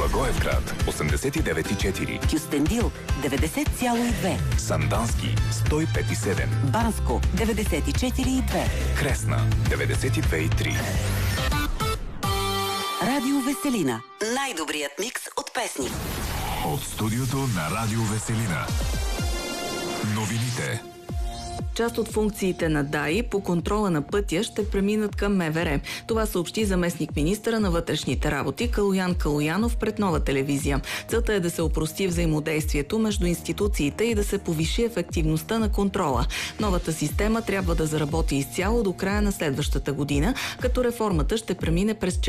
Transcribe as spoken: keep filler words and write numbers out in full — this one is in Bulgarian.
Благоевград осемдесет и девет и четири, Кюстендил деветдесет цяло и две, Сандански сто и пет и седем, Банско деветдесет и четири и две, Кресна деветдесет и две и три. Радио Веселина. Най-добрият микс от песни. От студиото на Радио Веселина. Новините. Част от функциите на ДАИ по контрола на пътя ще преминат към МВР. Това съобщи заместник-министъра на вътрешните работи Калоян Калоянов пред Нова телевизия. Целта е да се опрости взаимодействието между институциите и да се повиши ефективността на контрола. Новата система трябва да заработи изцяло до края на следващата година, като реформата ще премине през